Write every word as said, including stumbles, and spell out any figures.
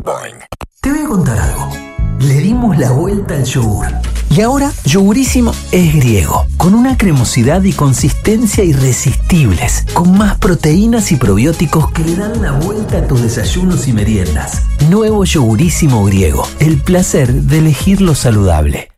boing. Te voy a contar algo. Le dimos la vuelta al yogur. Y ahora, Yogurísimo es griego, con una cremosidad y consistencia irresistibles, con más proteínas y probióticos que le dan la vuelta a tus desayunos y meriendas. Nuevo Yogurísimo griego, el placer de elegir lo saludable.